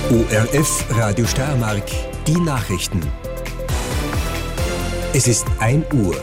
ORF Radio Steiermark, die Nachrichten. Es ist 1 Uhr.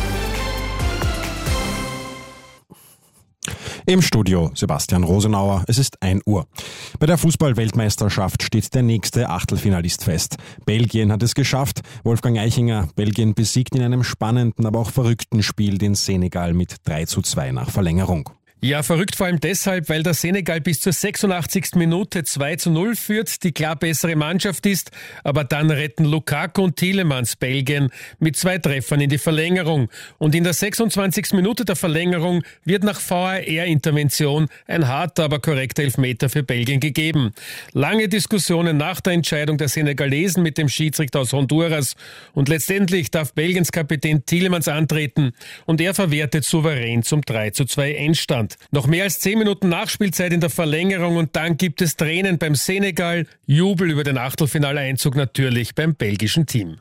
Im Studio Sebastian Rosenauer, es ist 1 Uhr. Bei der Fußball-Weltmeisterschaft steht der nächste Achtelfinalist fest. Belgien hat es geschafft. Wolfgang Eichinger, Belgien besiegt in einem spannenden, aber auch verrückten Spiel den Senegal mit 3:2 nach Verlängerung. Ja, verrückt vor allem deshalb, weil der Senegal bis zur 86. Minute 2:0 führt, die klar bessere Mannschaft ist, aber dann retten Lukaku und Tielemans Belgien mit 2 Treffern in die Verlängerung. Und in der 26. Minute der Verlängerung wird nach VAR-Intervention ein harter, aber korrekter Elfmeter für Belgien gegeben. Lange Diskussionen nach der Entscheidung der Senegalesen mit dem Schiedsrichter aus Honduras und letztendlich darf Belgiens Kapitän Tielemans antreten und er verwertet souverän zum 3:2 Endstand. Noch mehr als 10 Minuten Nachspielzeit in der Verlängerung und dann gibt es Tränen beim Senegal, Jubel über den Achtelfinaleinzug natürlich beim belgischen Team.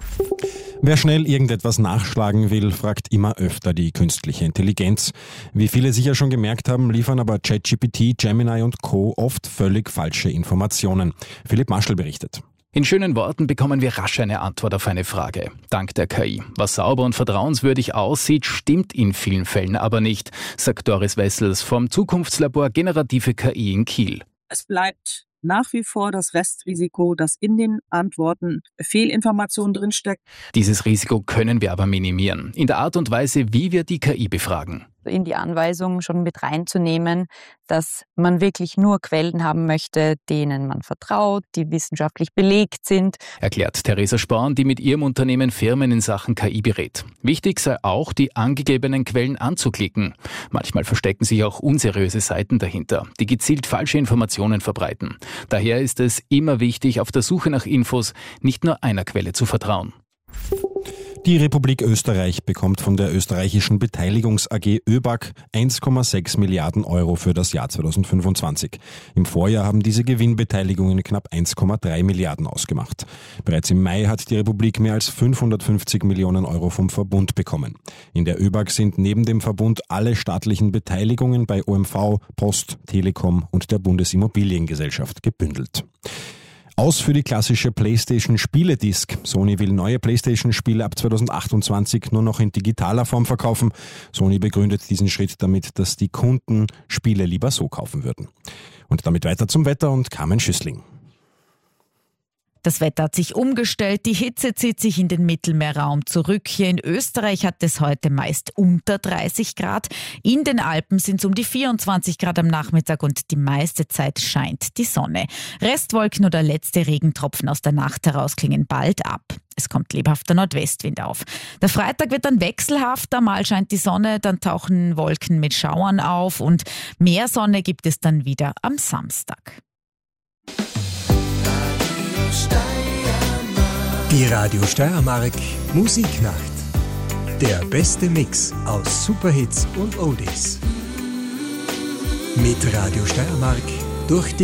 Wer schnell irgendetwas nachschlagen will, fragt immer öfter die künstliche Intelligenz. Wie viele sicher schon gemerkt haben, liefern aber ChatGPT, Gemini und Co. oft völlig falsche Informationen. Philipp Maschel berichtet. In schönen Worten bekommen wir rasch eine Antwort auf eine Frage. Dank der KI. Was sauber und vertrauenswürdig aussieht, stimmt in vielen Fällen aber nicht, sagt Doris Wessels vom Zukunftslabor Generative KI in Kiel. Es bleibt nach wie vor das Restrisiko, dass in den Antworten Fehlinformationen drinstecken. Dieses Risiko können wir aber minimieren. In der Art und Weise, wie wir die KI befragen. In die Anweisung schon mit reinzunehmen, dass man wirklich nur Quellen haben möchte, denen man vertraut, die wissenschaftlich belegt sind. Erklärt Theresa Sporn, die mit ihrem Unternehmen Firmen in Sachen KI berät. Wichtig sei auch, die angegebenen Quellen anzuklicken. Manchmal verstecken sich auch unseriöse Seiten dahinter, die gezielt falsche Informationen verbreiten. Daher ist es immer wichtig, auf der Suche nach Infos nicht nur einer Quelle zu vertrauen. Die Republik Österreich bekommt von der österreichischen Beteiligungs AG ÖBAG 1,6 Milliarden Euro für das Jahr 2025. Im Vorjahr haben diese Gewinnbeteiligungen knapp 1,3 Milliarden ausgemacht. Bereits im Mai hat die Republik mehr als 550 Millionen Euro vom Verbund bekommen. In der ÖBAG sind neben dem Verbund alle staatlichen Beteiligungen bei OMV, Post, Telekom und der Bundesimmobiliengesellschaft gebündelt. Aus für die klassische PlayStation-Spieledisk. Sony will neue PlayStation-Spiele ab 2028 nur noch in digitaler Form verkaufen. Sony begründet diesen Schritt damit, dass die Kunden Spiele lieber so kaufen würden. Und damit weiter zum Wetter und Carmen Schüssling. Das Wetter hat sich umgestellt, die Hitze zieht sich in den Mittelmeerraum zurück. Hier in Österreich hat es heute meist unter 30 Grad. In den Alpen sind es um die 24 Grad am Nachmittag und die meiste Zeit scheint die Sonne. Restwolken oder letzte Regentropfen aus der Nacht heraus klingen bald ab. Es kommt lebhafter Nordwestwind auf. Der Freitag wird dann wechselhafter, mal scheint die Sonne, dann tauchen Wolken mit Schauern auf und mehr Sonne gibt es dann wieder am Samstag. Die Radio Steiermark Musiknacht. Der beste Mix aus Superhits und Oldies. Mit Radio Steiermark durch die